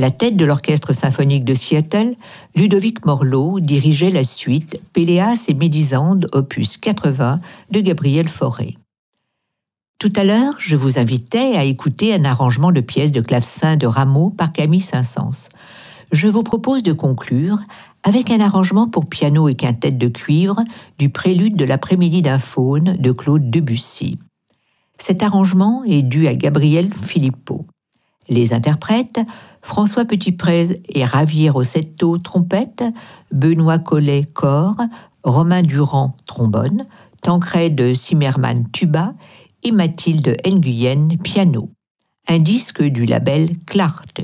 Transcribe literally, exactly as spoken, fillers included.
la tête de l'Orchestre symphonique de Seattle, Ludovic Morlot dirigeait la suite Péléas et Mélisande, opus quatre-vingts de Gabriel Fauré. Tout à l'heure, je vous invitais à écouter un arrangement de pièces de clavecin de Rameau par Camille Saint-Saëns. Je vous propose de conclure avec un arrangement pour piano et quintette de cuivre du prélude de l'après-midi d'un faune de Claude Debussy. Cet arrangement est dû à Gabriel Philippot. Les interprètes, François Petitpré et Javier Rossetto, trompette, Benoît Collet, cor, Romain Durand, trombone, Tancrède Zimmermann, tuba et Mathilde Nguyen, piano. Un disque du label Clart.